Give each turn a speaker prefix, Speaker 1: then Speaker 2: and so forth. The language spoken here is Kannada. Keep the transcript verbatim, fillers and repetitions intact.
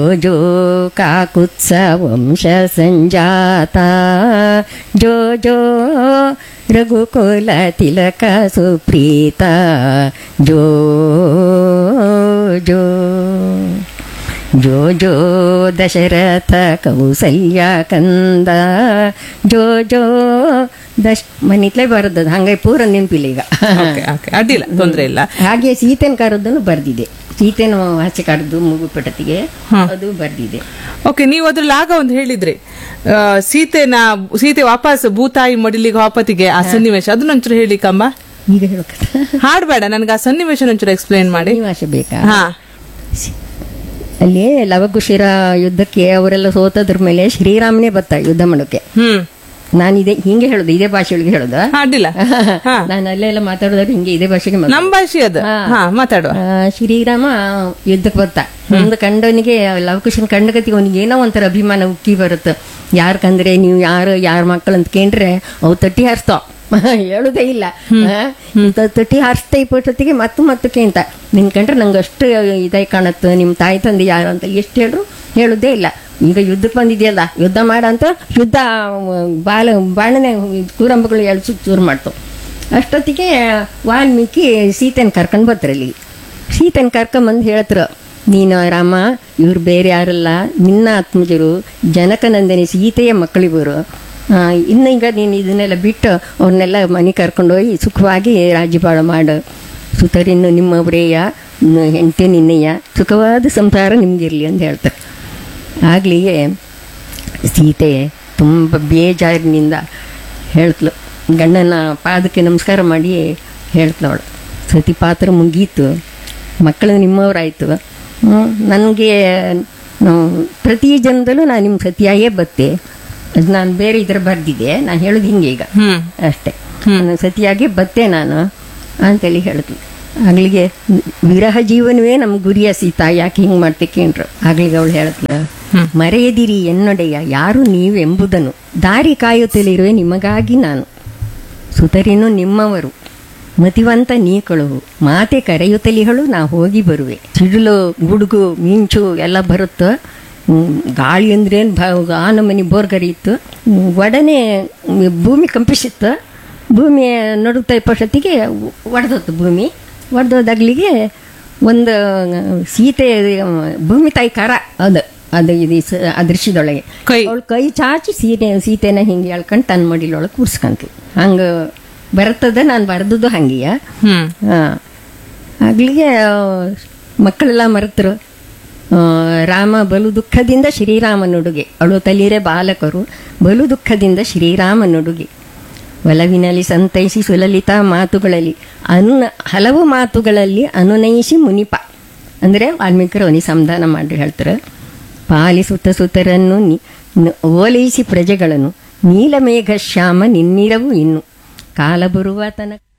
Speaker 1: ಜೋ ಕಾಕುತ್ಸ ವಂಶ ಸಂಜಾತ ಜೋ ಜೋ ರಘುಕುಲ ತಿಲಕ ಸುಪ್ರೀತ ಜೋ ಜೋ ಜೋ ಜೋ ದಶರಥ ಕೌಸಲ್ಯ ಕಂದ ಜೋ ಜೋ ದಶ್ ಮನಿತ್ಲೇ ಬರೆದದ್ದು ಹಂಗೆ ಪೂರ ನೆನಪಿಲ್ಲ ಈಗ.
Speaker 2: ಅಡ್ಡಿಲ್ಲ, ತೊಂದರೆ ಇಲ್ಲ.
Speaker 1: ಹಾಗೆ ಸೀತೆನ ಕರೆದನ್ನು ಬರ್ದಿದೆ. ಸೀತೆನ ಆಚೆ ಕರೆದು ಮುಗು ಪಟತಿಗೆ ಅದು ಬರ್ದಿದೆ.
Speaker 2: ಓಕೆ, ನೀವು ಅದ್ರಲ್ಲಿ ಆಗ ಒಂದು ಹೇಳಿದ್ರಿ ಸೀತೆನ ಸೀತೆ ವಾಪಸ್ ಭೂತಾಯಿ ಮಡಿಲಿಗೆ ವಾಪತಿಗೆ ಆ ಸನ್ನಿವೇಶ, ಅದನ್ನೊಂಚೂರು ಹೇಳಿ ಕಮ್ಮ.
Speaker 1: ಈಗ ಹೇಳಕ
Speaker 2: ಹಾಡ್ಬೇಡ, ನನ್ಗೆ ಆ ಸನ್ನಿವೇಶ ಒಂಚೂರು ಎಕ್ಸ್ಪ್ಲೈನ್ ಮಾಡಿ.
Speaker 1: ಸನ್ನಿವೇಶ ಬೇಕಾ?
Speaker 2: ಹಾ,
Speaker 1: ಅಲ್ಲಿ ಲವಕುಶಿರ ಯುದ್ಧಕ್ಕೆ ಅವರೆಲ್ಲ ಸೋತದ್ರ ಮೇಲೆ ಶ್ರೀರಾಮನೇ ಬತ್ತ ಯುದ್ಧ ಮಾಡೋಕೆ.
Speaker 2: ಹ್ಮ್
Speaker 1: ನಾನು ಇದೇ ಹಿಂಗೆ ಹೇಳುದು, ಇದೇ ಭಾಷೆ ಒಳಗೆ ಹೇಳುದ.
Speaker 2: ಅಡ್ಡಿಲ್ಲ,
Speaker 1: ನಾನು ಅಲ್ಲೆಲ್ಲ ಮಾತಾಡೋದ್ರೆ ಹಿಂಗೆ ಇದೇ ಭಾಷೆಗೆ
Speaker 2: ನಮ್ಮ ಭಾಷೆ ಅದು. ಮಾತಾಡುವ.
Speaker 1: ಶ್ರೀರಾಮ ಯುದ್ಧಕ್ಕೆ ಬತ್ತ. ಒಂದು ಕಂಡವನಿಗೆ ಲವಕುಶನ ಕಂಡಗತಿಗೆ ಅವನಿಗೆ ಏನೋ ಒಂಥರ ಅಭಿಮಾನ ಉಕ್ಕಿ ಬರುತ್ತೆ. ಯಾರ ಕಂದ್ರೆ ನೀವು ಯಾರು ಯಾರ ಮಕ್ಕಳು ಅಂತ ಕೇಂಡ್ರೆ ಅವು ತಟ್ಟಿ ಹಾರಿಸ್ತಾವ, ಹೇಳುದೇ ಇಲ್ಲ. ತಟ್ಟಿ ಹಾರಿಸ್ತಾ ಇಪ್ಪತ್ತೊತ್ತಿಗೆ ಮತ್ತು ಮತ್ತಕ್ಕೆ ಅಂತ ನಿನ್ ಕಂಡ್ರೆ ನಂಗೆ ಅಷ್ಟು ಇದಾಗಿ ಕಾಣುತ್ತೆ, ನಿಮ್ಮ ತಾಯಿ ತಂದೆ ಯಾರು ಅಂತ ಎಷ್ಟು ಹೇಳ್ರು ಹೇಳುದೇ ಇಲ್ಲ. ಈಗ ಯುದ್ಧಕ್ಕೆ ಬಂದಿದೆಯಲ್ಲ, ಯುದ್ಧ ಮಾಡಂತ ಯುದ್ಧ ಬಾಲ ಬಾಣನೆ ಕೂರಂಬಗಳು ಎಳ್ಸು ಚೂರು ಮಾಡ್ತಾವ. ಅಷ್ಟೊತ್ತಿಗೆ ವಾಲ್ಮೀಕಿ ಸೀತೆನ ಕರ್ಕೊಂಡು ಬರ್ತಾರೆ ಅಲ್ಲಿ. ಸೀತೆನ ಕರ್ಕೊಂಬಂದು ಹೇಳ್ತಾರೆ, ನೀನು ರಾಮ ಇವ್ರು ಬೇರೆ ಯಾರಲ್ಲ, ನಿನ್ನ ಆತ್ಮಜರು ಜನಕನಂದನಿ ಸೀತೆಯ ಮಕ್ಕಳಿವರು. ಇನ್ನು ಈಗ ನೀನು ಇದನ್ನೆಲ್ಲ ಬಿಟ್ಟು ಅವ್ರನ್ನೆಲ್ಲ ಮನೆ ಕರ್ಕೊಂಡೋಗಿ ಸುಖವಾಗಿ ರಾಜ್ಯಪಾಲ ಮಾಡು. ಸುತರಿನ್ನು ನಿಮ್ಮವರೇಯ ಹೆಂಡತಿ ನಿನ್ನೆಯ ಸುಖವಾದ ಸಂಸಾರ ನಿಮ್ಗಿರ್ಲಿ ಅಂತ ಹೇಳ್ತಾರೆ. ಆಗ್ಲಿಗೆ ಸೀತೆ ತುಂಬ ಬೇಜಾರಿನಿಂದ ಹೇಳ್ತಳು, ಗಂಡನ ಪಾದಕ್ಕೆ ನಮಸ್ಕಾರ ಮಾಡಿ ಹೇಳ್ತವಳು, ಸತಿ ಪಾತ್ರ ಮುಗೀತು, ಮಕ್ಕಳು ನಿಮ್ಮವರಾಯಿತು, ನನಗೆ ಪ್ರತಿ ಜನ್ಮದಲ್ಲೂ ನಾನು ನಿಮ್ಮ ಸತಿಯಾಗೇ ಬತ್ತೆ. ಅದು ನಾನು ಬೇರೆ ಇದರ ಬರ್ದಿದೆ, ನಾನು ಹೇಳೋದು ಹಿಂಗೆ ಈಗ ಅಷ್ಟೇ, ನಾನು ಸತಿಯಾಗಿ ಬತ್ತೆ ನಾನು ಅಂತೇಳಿ ಹೇಳಿದ್ವಿ. ಆಗ್ಲಿಗೆ ವಿರಹ ಜೀವನವೇ ನಮ್ಮ ಗುರಿಯ ಸೀತಾ, ಯಾಕೆ ಹಿಂಗೆ ಮಾಡ್ತೇಕೇನ್ರು. ಆಗ್ಲಿಗೆ ಅವಳು ಹೇಳತ್ಲ, ಮರೆಯದಿರಿ ಎನ್ನೊಡೆಯ ಯಾರು ನೀವೆಂಬುದನ್ನು, ದಾರಿ ಕಾಯುತ್ತಲಿರುವೆ ನಿಮಗಾಗಿ ನಾನು, ಸುತರಿನು ನಿಮ್ಮವರು ಮತಿವಂತ ನೀ ಕಳುವು, ಮಾತೆ ಕರೆಯುತ್ತಲಿಗಳು ನಾ ಹೋಗಿ ಬರುವೆ. ಸಿಡಿಲು ಗುಡುಗು ಮಿಂಚು ಎಲ್ಲ ಬರುತ್ತ, ಗಾಳಿ ಅಂದ್ರೇನು ಆ ನಮನಿ ಬೋರ್ಗರಿಯಿತ್ತು, ಒಡನೆ ಭೂಮಿ ಕಂಪಿಸಿತ್ತು. ಭೂಮಿ ನಡುತ್ತಾ ಇಪ್ಪಷ್ಟೊತ್ತಿಗೆ ಒಡೆದತ್ತು ಭೂಮಿ. ಒಡೆದೋದಾಗ್ಲಿಗೆ ಒಂದು ಸೀತೆ ಭೂಮಿ ತಾಯಿ ಕರ ಅದು ಅದು ಇದು ಅದೃಶ್ಯದೊಳಗೆ ಅವಳು ಕೈ ಚಾಚಿ ಸೀತೆ ಸೀತೆನ ಹಿಂಗೆ ಹೇಳ್ಕೊಂಡು ತನ್ನ ಮಡಿಲೊಳಗೆ ಕೂರ್ಸ್ಕೊಂತ ಹಂಗೆ ಬರ್ತದ. ನಾನು ಬರ್ದದ್ದು ಹಂಗೆಯ. ಹಾಂ, ಆಗ್ಲಿಗೆ ಮಕ್ಕಳೆಲ್ಲ ಮರೆತರು. ರಾಮ ಬಲು ದುಃಖದಿಂದ ಶ್ರೀರಾಮನುಡುಗೆ, ಅಳು ತಲಿರೆ ಬಾಲಕರು ಬಲು ದುಃಖದಿಂದ ಶ್ರೀರಾಮನುಡುಗೆ, ಒಲವಿನಲ್ಲಿ ಸಂತೈಸಿ ಸುಲಲಿತ ಮಾತುಗಳಲ್ಲಿ ಅನು ಹಲವು ಮಾತುಗಳಲ್ಲಿ ಅನುನಯಿಸಿ ಮುನಿಪ ಅಂದರೆ ವಾಲ್ಮೀಕರು ಅವನಿಗೆ ಸಂಧಾನ ಮಾಡಿ ಹೇಳ್ತಾರೆ. ಪಾಲಿಸುತ್ತ ಸುತರನ್ನು ಓಲೈಸಿ ಪ್ರಜೆಗಳನ್ನು ನೀಲಮೇಘ ಶ್ಯಾಮ ನಿನ್ನಿರವು ಇನ್ನು ಕಾಲ ಬರುವ ತನಕ